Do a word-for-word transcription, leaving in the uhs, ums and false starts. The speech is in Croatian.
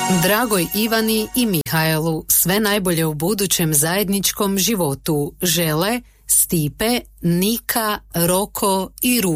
Dragoj Ivani i Mihajlu sve najbolje u budućem zajedničkom životu žele Stipe, Nika, Roko i Ru.